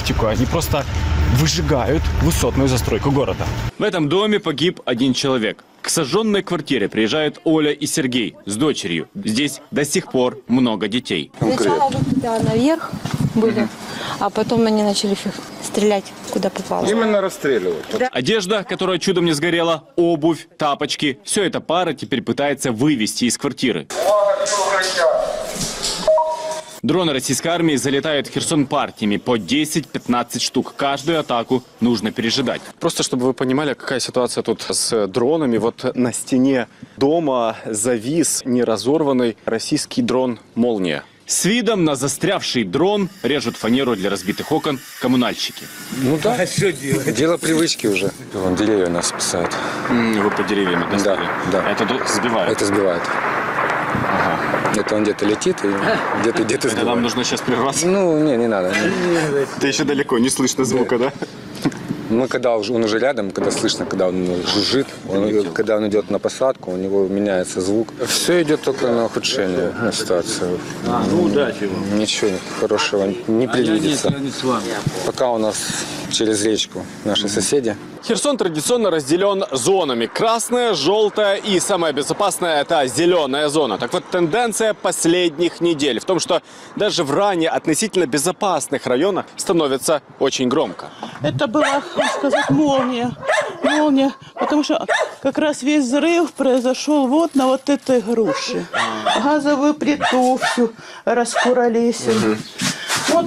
тактику, они просто выжигают высотную застройку города. В этом доме погиб один человек. К сожженной квартире приезжают Оля и Сергей с дочерью. Здесь до сих пор много детей. Сначала туда наверх были, а потом они начали стрелять, куда попало. Именно расстреливать. Да. Одежда, которая чудом не сгорела, обувь, тапочки. Все это пара теперь пытается вывести из квартиры. Дроны российской армии залетают в Херсон партиями по 10-15 штук. Каждую атаку нужно пережидать. Просто чтобы вы понимали, какая ситуация тут с дронами. Вот на стене дома завис неразорванный российский дрон «Молния». С видом на застрявший дрон режут фанеру для разбитых окон коммунальщики. Ну да, дело привычки уже. Вон деревья нас спасают. Вы по деревьям достали? Да. Это сбивает? Это сбивает. Ага. Это он где-то летит и где-то сбивает. Нам нужно сейчас прерваться? Ну, не надо. Это еще далеко, не слышно звука, да? Мы, когда он уже рядом, когда слышно, когда он жужжит, когда он идет на посадку, у него меняется звук. Все идет только на ухудшение ситуации. Ну, удачи вам. Ничего хорошего не предвидится. Пока у нас через речку наши соседи. Херсон традиционно разделен зонами. Красная, желтая и самая безопасная – это зеленая зона. Так вот, тенденция последних недель в том, что даже в ранее относительно безопасных районах становится очень громко. Это была, так сказать, молния. Молния, потому что как раз весь взрыв произошел вот на вот этой груше. Газовую плиту всю раскуролесили. Вот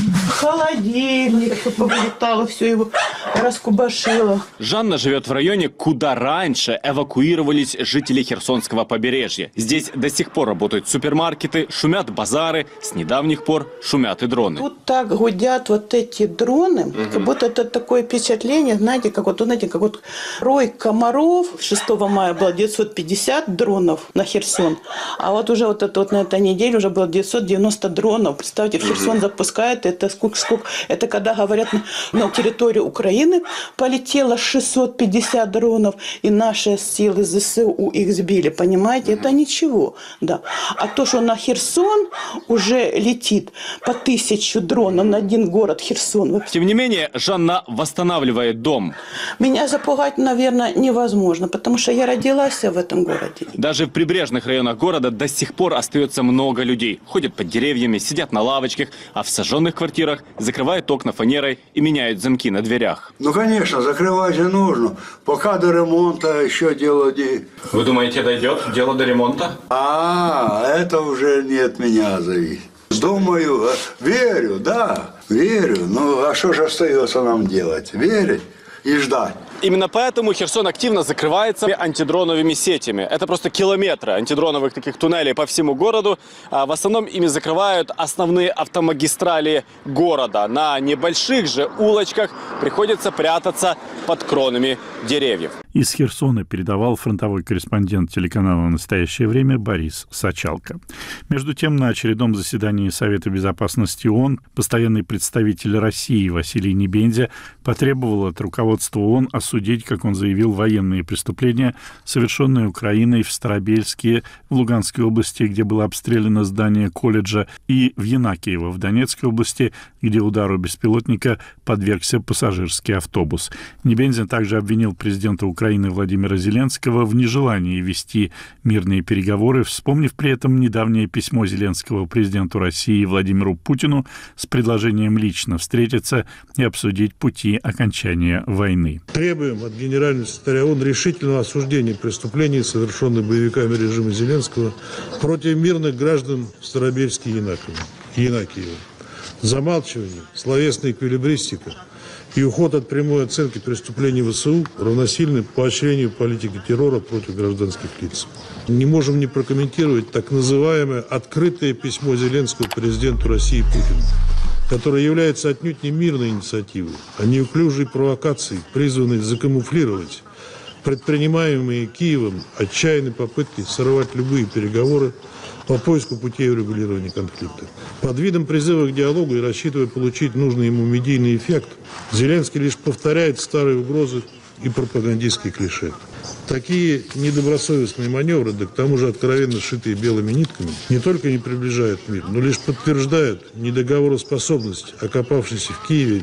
холодильник повылетало, все его раскубашило. Жанна живет в районе, куда раньше эвакуировались жители Херсонского побережья. Здесь до сих пор работают супермаркеты, шумят базары, с недавних пор шумят и дроны. Тут так гудят вот эти дроны, как будто это такое впечатление, знаете, как вот рой комаров. 6 мая было 950 дронов на Херсон, а вот уже вот на этой неделе уже было 990 дронов. Представьте, в Херсон запускают, это сколько, это когда говорят, на территорию Украины полетело 650 дронов, и наши силы ЗСУ их сбили, понимаете, это ничего, да. А то, что на Херсон уже летит по 1000 дронов на один город Херсон. Тем не менее, Жанна восстанавливает дом. Меня запугать, наверное, невозможно, потому что я родилась в этом городе. Даже в прибрежных районах города до сих пор остается много людей. Ходят под деревьями, сидят на лавочках, а в сожженных квартирах закрывают окна фанерой и меняют замки на дверях. Ну, конечно, закрывать же нужно. Пока до ремонта еще дело... Вы думаете, дойдет дело до ремонта? Это уже не от меня зависит. Думаю, верю, да, верю. Ну, а что же остается нам делать? Верить и ждать. Именно поэтому Херсон активно закрывается антидроновыми сетями. Это просто километры антидроновых таких туннелей по всему городу. В основном ими закрывают основные автомагистрали города. На небольших же улочках приходится прятаться под кронами деревьев. Из Херсона передавал фронтовой корреспондент телеканала «Настоящее время» Борис Сачалко. Между тем, на очередном заседании Совета безопасности ООН постоянный представитель России Василий Небензя потребовал от руководства ООН осудить, как он заявил, военные преступления, совершенные Украиной в Старобельске, в Луганской области, где было обстреляно здание колледжа, и в Янакиево, в Донецкой области, где удару беспилотника подвергся пассажирский автобус. Небензя также обвинил президента Украины Владимира Зеленского в нежелании вести мирные переговоры, вспомнив при этом недавнее письмо Зеленского президенту России Владимиру Путину с предложением лично встретиться и обсудить пути окончания войны. Требуем от генерального секретаря ООН решительного осуждения преступлений, совершенных боевиками режима Зеленского против мирных граждан в Старобельске и Янакиево. Замалчивание, словесная эквилибристика и уход от прямой оценки преступлений ВСУ равносильны поощрению политики террора против гражданских лиц. Не можем не прокомментировать так называемое открытое письмо Зеленского президенту России Путину, которое является отнюдь не мирной инициативой, а неуклюжей провокацией, призванной закамуфлировать предпринимаемые Киевом отчаянные попытки сорвать любые переговоры по поиску путей урегулирования конфликта. Под видом призыва к диалогу и рассчитывая получить нужный ему медийный эффект, Зеленский лишь повторяет старые угрозы и пропагандистские клише. Такие недобросовестные маневры, да к тому же откровенно сшитые белыми нитками, не только не приближают мир, но лишь подтверждают недоговороспособность окопавшейся в Киеве